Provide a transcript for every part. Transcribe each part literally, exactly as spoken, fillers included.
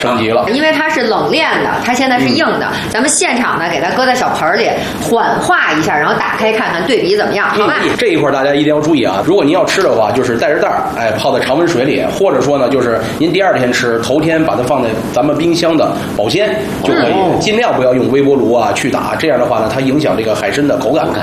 升级了， 因为它是冷链的，它现在是硬的，嗯、咱们现场呢给它搁在小盆里缓化一下，然后打开看看对比怎么样，好吧？ 嗯、这一块大家一定要注意啊！如果您要吃的话，就是带着袋儿，哎，泡在常温水里，或者说呢，就是您第二天吃，头天把它放在咱们冰箱的保鲜就可以，嗯、尽量不要用微波炉啊去打，这样的话呢，它影响这个海参的口感。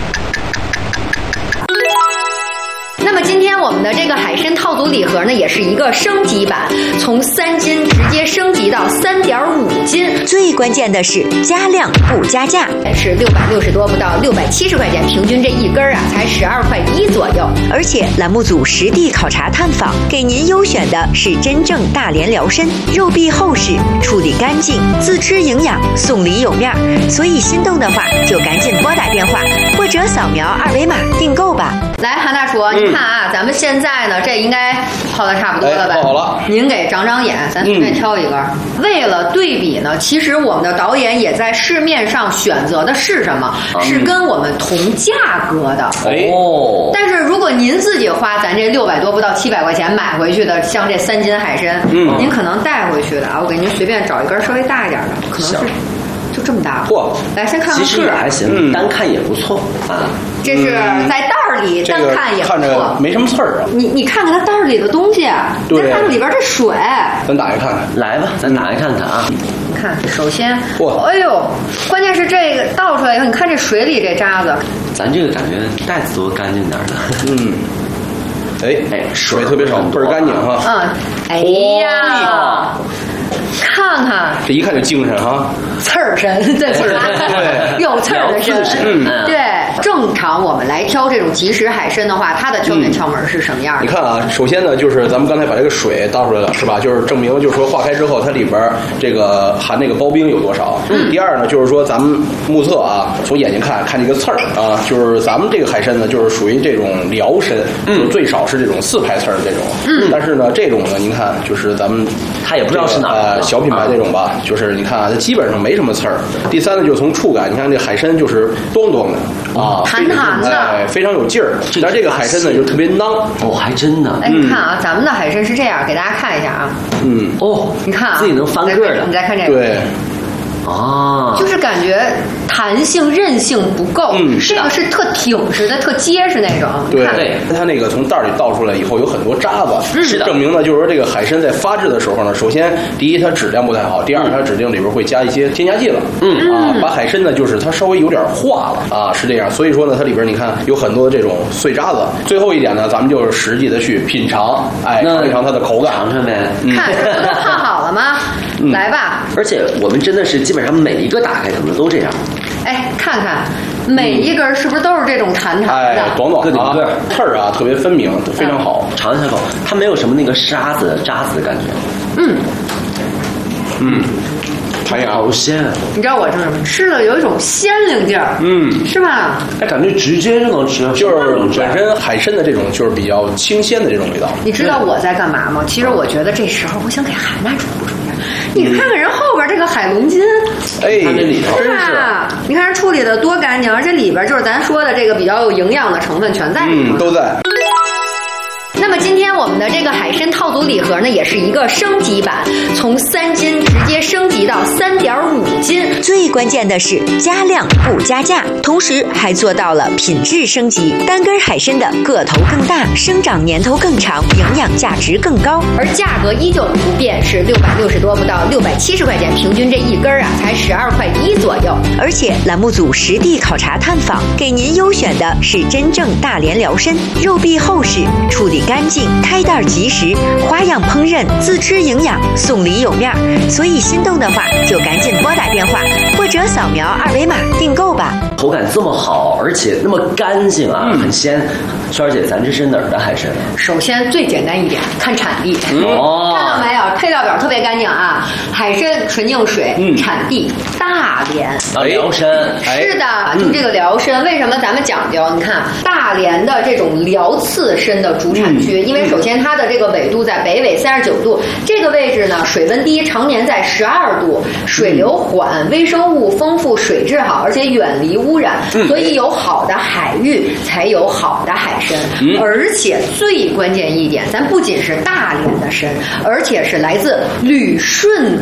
那么今天我们的这个海参套组礼盒呢，也是一个升级版，从三斤直接升级到三点五斤。 最关键的是加量不加价， 是六百六十多不到六百七十块钱，平均这一根啊才十二块一左右。 而且栏目组实地考察探访，给您优选的是真正大连辽参，肉壁厚实，处理干净，自吃营养，送礼有面。所以心动的话就赶紧拨打电话或者扫描二维码订购吧。 来，韩大厨，你看啊，嗯、咱们现在呢，这应该泡的差不多了吧？ 哎、泡好了。 您给长长眼，咱随便挑一根。嗯、为了对比呢，其实我们的导演也在市面上选择的是什么？嗯、是跟我们同价格的。 哦。 但是如果您自己花咱这六百多不到七百块钱买回去的，像这三斤海参，嗯，您可能带回去的啊，我给您随便找一根稍微大一点的，可能是。就这么大， 嚯！ 来先看看， 其实也还行，嗯、单看也不错啊。 这是在袋儿里、嗯、单看也不错， 看着没什么刺儿啊。 你你看看它袋儿里的东西，你再看看里边这水。 咱打开看看， 来吧，咱打开看看啊。 你看，首先，哎呦，关键是这个倒出来以后，你看这水里这渣子。 咱这个感觉袋子多干净点的。 嗯。哎哎，水特别少，倍儿干净哈。 嗯。哎呀。看看， 这一看就精神哈， 刺儿参，对对，有刺儿的参， 嗯， 对。正常我们来挑这种即食海参的话，它的挑选窍门是什么样的？ 你看啊，首先呢，就是咱们刚才把这个水倒出来了，是吧？就是证明，就是说化开之后，它里边这个含那个刨冰有多少。嗯。第二呢，就是说咱们目测啊，从眼睛看看这个刺儿啊，就是咱们这个海参呢，就是属于这种辽参，嗯，最少是这种四排刺儿这种。嗯。但是呢，这种呢，您看，就是咱们它也不知道是哪呃小品牌这种吧，就是你看啊，它基本上没什么刺儿。第三呢，就是从触感，你看这海参就是咚咚的啊。 弹弹的， 哎，非常有劲儿。但这个海参呢，就特别囊。 哦，还真的。 哎，你看啊，咱们的海参是这样，给大家看一下啊。 嗯。 哦， 你看啊， 自己能翻个的。 你再看这个。 对。 啊， 就是感觉弹性韧性不够，嗯，这个是特挺实的、特结实那种。 对，它那个从袋里倒出来以后有很多渣子，是的，证明呢就是说这个海参在发制的时候呢，首先第一它质量不太好，第二它指定里边会加一些添加剂了，嗯啊，把海参呢就是它稍微有点化了啊，是这样，所以说呢它里边你看有很多这种碎渣子。最后一点呢，咱们就是实际的去品尝，哎，尝一尝它的口感， 尝尝呗。 看这都烫好了吗？来吧。 而且我们真的是基本上每一个打开可能都这样。 哎，看看每一根是不是都是这种弹弹的？ 哎，短短的啊，刺儿啊特别分明，非常好。 尝一下口，它没有什么那个沙子、渣子的感觉。 嗯嗯，弹牙好鲜。 你知道我吃什么？吃了有一种鲜灵劲儿，嗯，是吧？ 哎，感觉直接就能吃， 就是本身海参的这种就是比较清鲜的这种味道。 你知道我在干嘛吗？其实我觉得这时候我想给韩大厨补充一下。你看看人后边这个海龙筋， 哎，它这里头真是，你看人处理的多干净，而且里边就是咱说的这个比较有营养的成分全在里面， 嗯，都在。 那么今天我们的这个海参套组礼盒呢，也是一个升级版，从三斤直接升级到三点五斤。 最关键的是加量不加价，同时还做到了品质升级。单根海参的个头更大，生长年头更长，营养价值更高， 而价格依旧不变，是六百六十多不到六百七十块钱，平均这一根啊才十二块一左右。 而且栏目组实地考察探访，给您优选的是真正大连辽参，肉壁厚实，处理干净，开袋即食，花样烹饪，自吃营养，送礼有面。所以心动的话就赶紧拨打电话或者扫描二维码订购吧。 口感这么好，而且那么干净啊，嗯、很鲜。圈儿姐，咱这是哪儿的海参？ 首先最简单一点，看产地。哦，看到没有？配料表特别干净啊，海参纯净水，嗯、产地大连。 啊，辽参。 是的，就这个辽参，为什么咱们讲究？你看大连的这种辽刺参的主产区，嗯、因为首先它的这个纬度在北纬三十九度，这个位置呢水温低，常年在十二度，水流缓，微生物丰富，水质好，而且远离污染，嗯、所以有好的海域才有好的海参。嗯、而且最关键一点，咱不仅是大连的参，而且是来自旅顺